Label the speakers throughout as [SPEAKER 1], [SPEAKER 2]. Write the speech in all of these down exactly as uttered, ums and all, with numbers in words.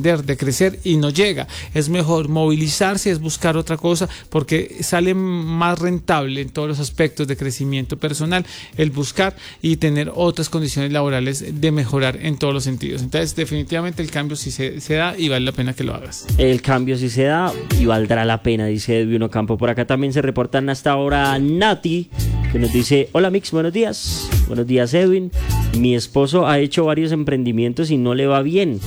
[SPEAKER 1] emprender, de crecer y no llega. Es mejor movilizarse, es buscar otra cosa porque sale más rentable en todos los aspectos de crecimiento personal el buscar y tener otras condiciones laborales de mejorar en todos los sentidos. Entonces definitivamente el cambio sí se, se da y vale la pena que lo hagas.
[SPEAKER 2] El cambio sí se da y valdrá la pena, dice Edwin Ocampo. Por acá también se reportan hasta ahora Nati, que nos dice: hola Mix, buenos días. Buenos días Edwin. Mi esposo ha hecho varios emprendimientos y no le va bien.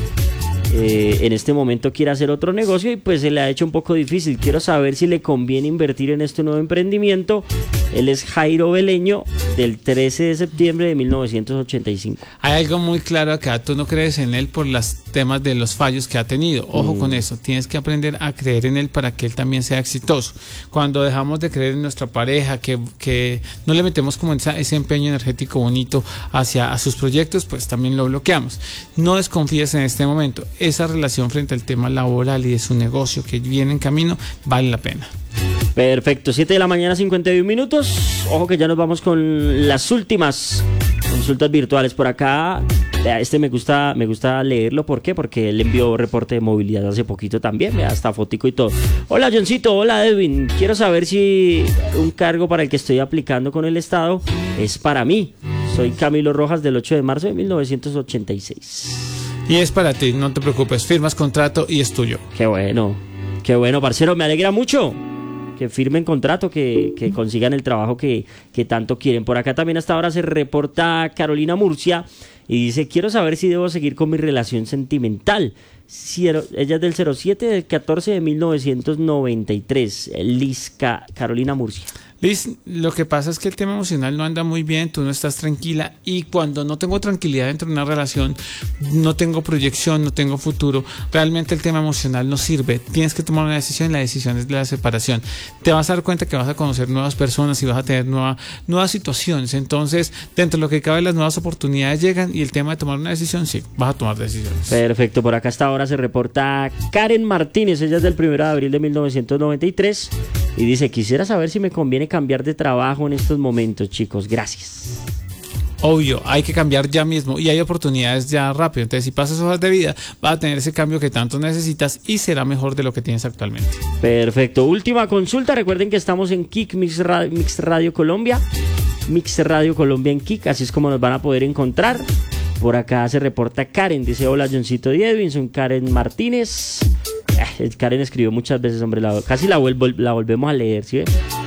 [SPEAKER 2] Eh, en este momento quiere hacer otro negocio y pues se le ha hecho un poco difícil. Quiero saber si le conviene invertir en este nuevo emprendimiento. Él es Jairo Beleño, del trece de septiembre de mil novecientos ochenta y cinco.
[SPEAKER 1] Hay algo muy claro acá: tú no crees en él por los temas de los fallos que ha tenido. Ojo mm. con eso, tienes que aprender a creer en él para que él también sea exitoso. Cuando dejamos de creer en nuestra pareja, que, que no le metemos como esa, ese empeño energético bonito hacia a sus proyectos, pues también lo bloqueamos. No desconfíes en este momento. Esa relación frente al tema laboral y de su negocio que viene en camino vale la pena.
[SPEAKER 2] Perfecto, siete de la mañana, cincuenta y un minutos. Ojo que ya nos vamos con las últimas consultas virtuales por acá. Este me gusta, me gusta leerlo. ¿Por qué? Porque él envió reporte de movilidad hace poquito también. Vea, hasta fotico y todo. Hola Johncito, hola Edwin. Quiero saber si un cargo para el que estoy aplicando con el Estado es para mí. Soy Camilo Rojas, del ocho de marzo de mil novecientos ochenta y seis.
[SPEAKER 1] Y es para ti, no te preocupes. Firmas contrato y es tuyo.
[SPEAKER 2] Qué bueno, qué bueno, parcero. Me alegra mucho que firmen contrato, que, que consigan el trabajo que, que tanto quieren. Por acá también hasta ahora se reporta Carolina Murcia y dice: quiero saber si debo seguir con mi relación sentimental. Ella es del cero siete del catorce de mil novecientos noventa y tres. Liz Carolina Murcia.
[SPEAKER 1] Liz, lo que pasa es que el tema emocional no anda muy bien, tú no estás tranquila, y cuando no tengo tranquilidad dentro de una relación, no tengo proyección, no tengo futuro, realmente el tema emocional no sirve. Tienes que tomar una decisión, y la decisión es de la separación. Te vas a dar cuenta que vas a conocer nuevas personas y vas a tener nueva, nuevas situaciones. Entonces, dentro de lo que cabe, las nuevas oportunidades llegan, y el tema de tomar una decisión, sí, vas a tomar decisiones.
[SPEAKER 2] Perfecto, por acá hasta ahora se reporta Karen Martínez, ella es del primero de abril de mil novecientos noventa y tres, y dice: quisiera saber si me conviene cambiar de trabajo en estos momentos, chicos, gracias.
[SPEAKER 1] Obvio, hay que cambiar ya mismo y hay oportunidades ya rápido. Entonces, si pasas hojas de vida, vas a tener ese cambio que tanto necesitas y será mejor de lo que tienes actualmente.
[SPEAKER 2] Perfecto, última consulta. Recuerden que estamos en Kik Mix Radio, Mix Radio Colombia, Mix Radio Colombia en Kik, así es como nos van a poder encontrar. Por acá se reporta Karen, dice: hola Johncito y Edwin, soy Karen Martínez. Eh, Karen escribió muchas veces, hombre, la, casi la, vuelvo, la volvemos a leer, ¿sí ve?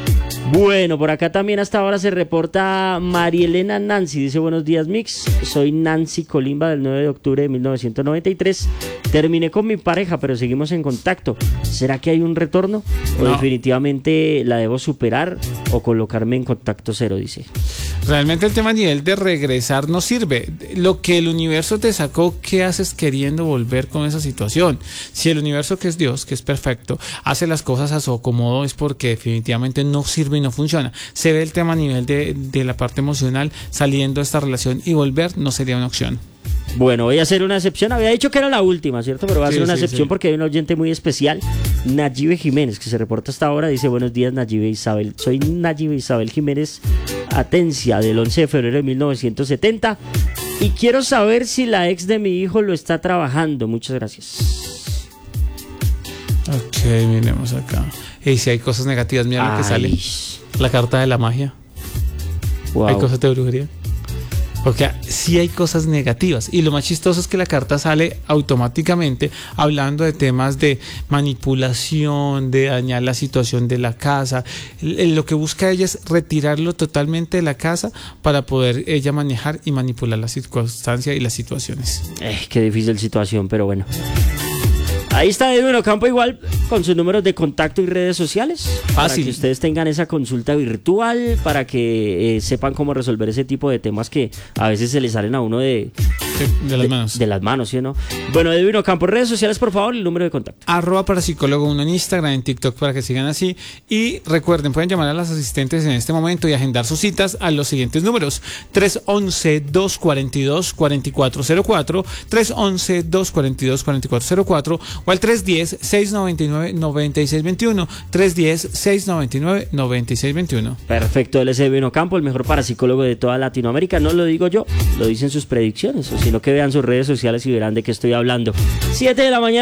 [SPEAKER 2] Bueno, por acá también hasta ahora se reporta Marielena Nancy, dice: buenos días Mix, soy Nancy Colimba, del nueve de octubre de mil novecientos noventa y tres. Terminé con mi pareja, pero seguimos en contacto. ¿Será que hay un retorno? ¿O no, definitivamente la debo superar o colocarme en contacto cero? Dice.
[SPEAKER 1] Realmente el tema a nivel de regresar no sirve. Lo que el universo te sacó, ¿qué haces queriendo volver con esa situación? Si el universo, que es Dios, que es perfecto, hace las cosas a su acomodo, es porque definitivamente no sirve y no funciona. Se ve el tema a nivel de, de la parte emocional, saliendo de esta relación, y volver no sería una opción.
[SPEAKER 2] Bueno, voy a hacer una excepción. Había dicho que era la última, ¿cierto? Pero voy a hacer sí, una sí, excepción sí. Porque hay un oyente muy especial, Nayibe Jiménez, que se reporta hasta ahora. Dice: buenos días Nayibe Isabel. Soy Nayibe Isabel Jiménez Atencia, del once de febrero de mil novecientos setenta. Y quiero saber si la ex de mi hijo lo está trabajando. Muchas gracias.
[SPEAKER 1] Ok, miremos acá. Y si hay cosas negativas, mira lo que sale. La carta de la magia. Wow. Hay cosas de brujería. Porque sí hay cosas negativas, y lo más chistoso es que la carta sale automáticamente hablando de temas de manipulación, de dañar la situación de la casa. Lo que busca ella es retirarlo totalmente de la casa para poder ella manejar y manipular la circunstancia y las situaciones.
[SPEAKER 2] Eh, qué difícil situación, pero bueno. Ahí está Edwin Ocampo, igual con sus números de contacto y redes sociales. Fácil. Para que ustedes tengan esa consulta virtual, para que eh, sepan cómo resolver ese tipo de temas que a veces se les salen a uno de,
[SPEAKER 1] de, de las manos.
[SPEAKER 2] De, de las manos, ¿sí o no? Bueno, Edwin Ocampo, redes sociales, por favor, el número de contacto.
[SPEAKER 1] Arroba parapsicólogo uno en Instagram, en TikTok, para que sigan así. Y recuerden, pueden llamar a las asistentes en este momento y agendar sus citas a los siguientes números: tres once, dos cuarenta y dos, cuarenta y cuatro cero cuatro, tres once, dos cuarenta y dos, cuarenta y cuatro cero cuatro, o al tres diez, seis noventa y nueve, noventa y seis veintiuno, tres diez, seis noventa y nueve, noventa y seis veintiuno.
[SPEAKER 2] Perfecto, él es Edwin Ocampo, el mejor parapsicólogo de toda Latinoamérica. No lo digo yo, lo dicen sus predicciones, o sino que vean sus redes sociales y verán de qué estoy hablando. siete de la mañana.